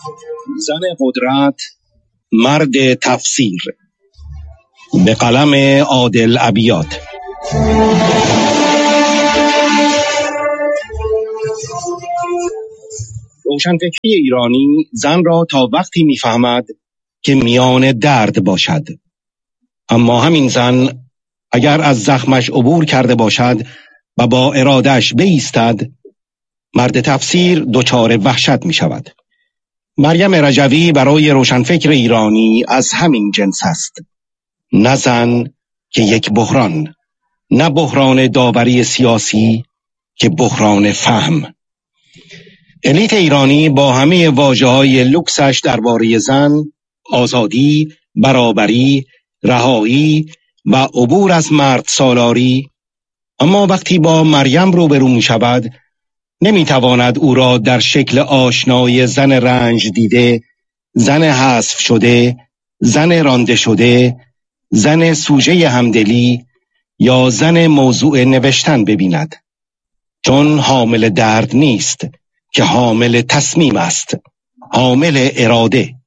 زن قدرت، مرد تفسیر، به قلم عادل ابیات. روشنفکری ایرانی زن را تا وقتی می‌فهمد که میان درد باشد، اما همین زن اگر از زخمش عبور کرده باشد و با ارادهش بایستد، مرد تفسیر دچار وحشت می شود. مریم رجوی برای روشنفکر ایرانی از همین جنس است. نه زن که یک بحران، نه بحران داوری سیاسی که بحران فهم. الیت ایرانی با همه واژه‌های لوکسش درباره زن، آزادی، برابری، رهایی و عبور از مرد سالاری، اما وقتی با مریم روبرو می شود، نمی تواند او را در شکل آشنای زن رنج دیده، زن حذف شده، زن رانده شده، زن سوژه همدلی یا زن موضوع نوشتن ببیند. چون حامل درد نیست که حامل تصمیم است، حامل اراده.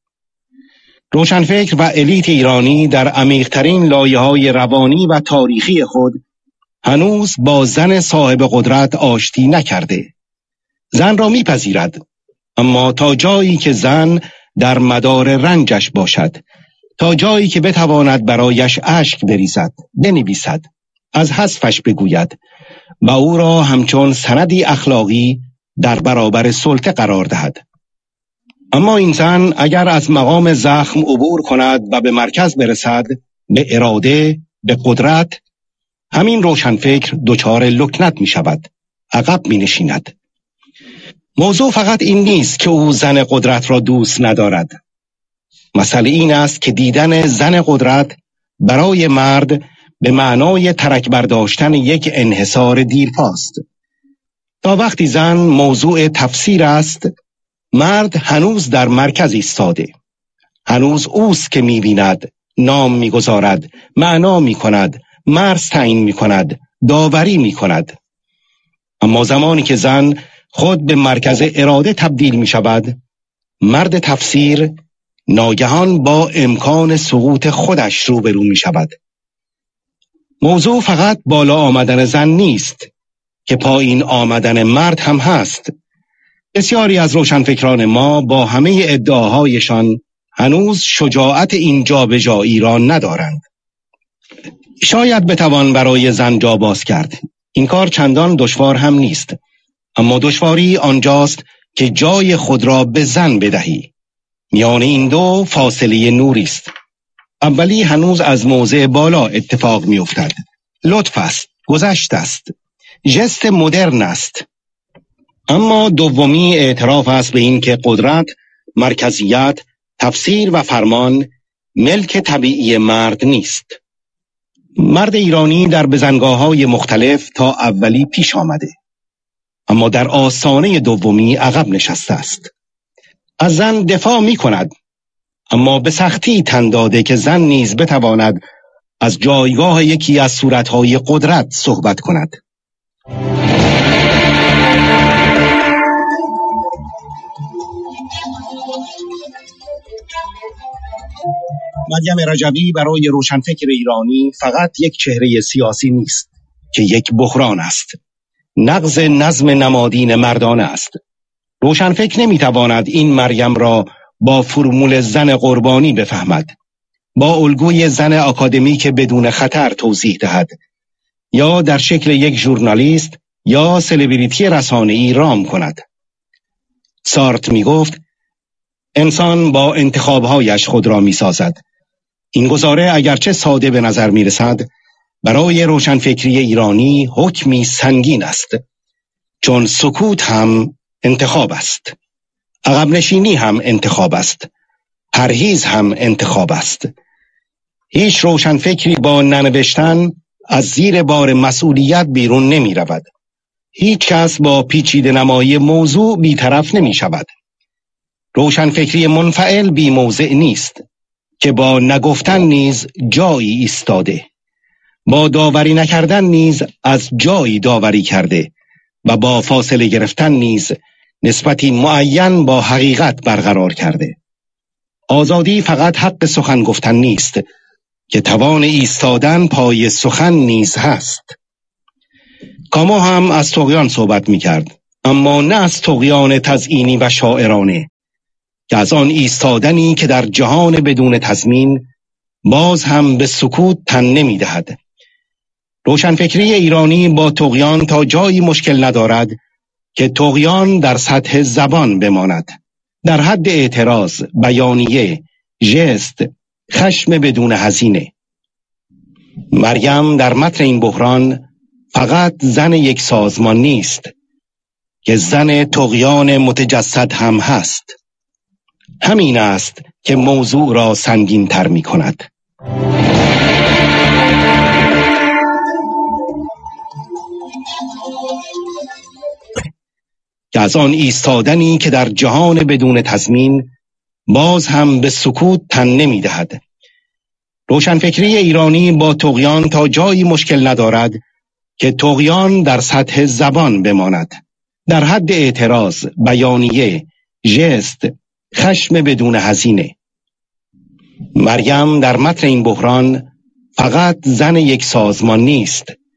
روشنفکر و الیت ایرانی در عمیق‌ترین لایه‌های روانی و تاریخی خود هنوز با زن صاحب قدرت آشتی نکرده. زن را میپذیرد، اما تا جایی که زن در مدار رنجش باشد، تا جایی که بتواند برایش اشک بریزد، بنویسد، از حذفش بگوید و او را همچون سندی اخلاقی در برابر سلطه قرار دهد. اما این زن اگر از مقام زخم عبور کند و به مرکز برسد، به اراده، به قدرت، همین روشنفکر دچار لکنت می شود، عقب می نشیند. موضوع فقط این نیست که او زن قدرت را دوست ندارد. مسئله این است که دیدن زن قدرت برای مرد به معنای ترک برداشتن یک انحصار دیرپاست. تا وقتی زن موضوع تفسیر است، مرد هنوز در مرکز ایستاده. هنوز اوست که می‌بیند، نام می‌گذارد، معنا می‌کند، مرز تعیین می‌کند، داوری می‌کند. اما زمانی که زن خود به مرکز اراده تبدیل می‌شود، مرد تفسیر ناگهان با امکان سقوط خودش روبرو می‌شود. موضوع فقط بالا آمدن زن نیست که پایین آمدن مرد هم هست. بسیاری از روشنفکران ما با همه ادعاهایشان هنوز شجاعت این جابجایی را ندارند. شاید بتوان برای زن جا باز کرد. این کار چندان دشوار هم نیست. اما دشواری آنجاست که جای خود را به زن بدهی. میان این دو فاصله نوری است. اولی هنوز از موضع بالا اتفاق می افتد. لطف است، گذشت است، ژست مدرن است. اما دومی اعتراف است به این که قدرت، مرکزیت، تفسیر و فرمان ملک طبیعی مرد نیست. مرد ایرانی در بزنگاه‌های مختلف تا اولی پیش آمده، اما در آستانه دومی عقب نشسته است. از زن دفاع می کند، اما به سختی تن داده که زن نیز بتواند از جایگاه یکی از صورت‌های قدرت صحبت کند. مریم رجوی برای روشنفکر ایرانی فقط یک چهره سیاسی نیست که یک بحران است. نقض نظم نمادین مردانه است. روشنفکر نمیتواند این مریم را با فرمول زن قربانی بفهمد، با الگوی زن آکادمیک بدون خطر توضیح دهد، یا در شکل یک ژورنالیست یا سلبریتی رسانه‌ای رام کند. سارتر میگفت انسان با انتخابهایش خود را میسازد. این گزاره اگرچه ساده به نظر میرسد، برای روشنفکری ایرانی حکمی سنگین است، چون سکوت هم انتخاب است، عقب نشینی هم انتخاب است، پرهیز هم انتخاب است. هیچ روشنفکری با ننوشتن از زیر بار مسئولیت بیرون نمی رود. هیچ کس با پیچیده نمایی موضوع بی‌طرف نمی شود. روشنفکری منفعل بی موضع نیست که با نگفتن نیز جایی ایستاده، با داوری نکردن نیز از جایی داوری کرده و با فاصله گرفتن نیز نسبتی معین با حقیقت برقرار کرده. آزادی فقط حق سخن گفتن نیست که توان ایستادن پای سخن نیز هست. کامو هم از طغیان صحبت می کرد، اما نه از طغیان تزیینی و شاعرانه، که از آن ایستادنی که در جهان بدون تضمین باز هم به سکوت تن نمی دهد. روشنفکری ایرانی با طغیان تا جایی مشکل ندارد که طغیان در سطح زبان بماند، در حد اعتراض، بیانیه، ژست، خشم بدون هزینه. مریم در متن این بحران فقط زن یک سازمان نیست، که زن طغیان متجسد هم هست. همین است که موضوع را سنگین تر می کند. که از آن ایستادنی که در جهان بدون تضمین باز هم به سکوت تن نمی دهد. روشنفکری ایرانی با طغیان تا جایی مشکل ندارد که طغیان در سطح زبان بماند، در حد اعتراض، بیانیه، ژست، خشم بدون هزینه. مریم در متن این بحران فقط زن یک سازمان نیست،